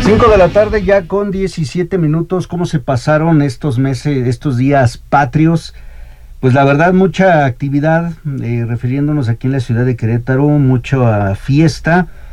5 de la tarde ya con 17 minutos. ¿Cómo se pasaron estos meses, estos días patrios? Pues la verdad, mucha actividad, refiriéndonos aquí en la ciudad de Querétaro, mucha fiesta.